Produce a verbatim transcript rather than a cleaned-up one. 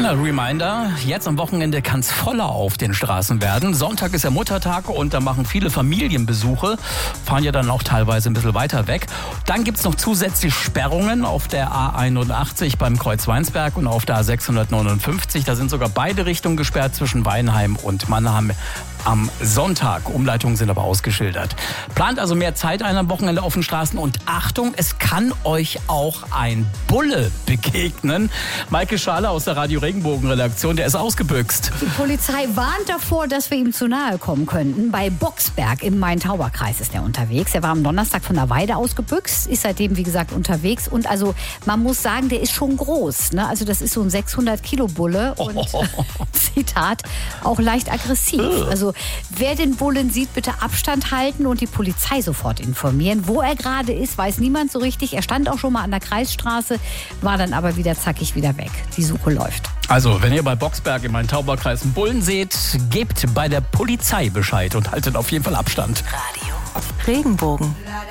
Kleiner Reminder, jetzt am Wochenende kann es voller auf den Straßen werden. Sonntag ist ja Muttertag und da machen viele Familienbesuche, fahren ja dann auch teilweise ein bisschen weiter weg. Dann gibt es noch zusätzlich Sperrungen auf der A einundachtzig beim Kreuz Weinsberg und auf der A sechshundertneunundfünfzig. Da sind sogar beide Richtungen gesperrt zwischen Weinheim und Mannheim am Sonntag. Umleitungen sind aber ausgeschildert. Plant also mehr Zeit ein am Wochenende auf den Straßen und Achtung, es kann euch auch ein Bulle begegnen. Maike Schaler aus der Radio Regenbogen Redaktion, der ist ausgebüxt. Die Polizei warnt davor, dass wir ihm zu nahe kommen könnten. Bei Boxberg im Main-Tauber-Kreis ist er unterwegs. Er war am Donnerstag von der Weide ausgebüxt, ist seitdem, wie gesagt, unterwegs. Und also man muss sagen, der ist schon groß. Ne? Also das ist so ein sechshundert Kilo Bulle und oh. Zitat, auch leicht aggressiv. Also wer den Bullen sieht, bitte Abstand halten und die Polizei sofort informieren. Wo er gerade ist, weiß niemand so richtig. Er stand auch schon mal an der Kreisstraße, war dann aber wieder zackig wieder weg. Die Suche läuft. Also, wenn ihr bei Boxberg im Main-Tauber-Kreis einen Bullen seht, gebt bei der Polizei Bescheid und haltet auf jeden Fall Abstand. Radio Regenbogen.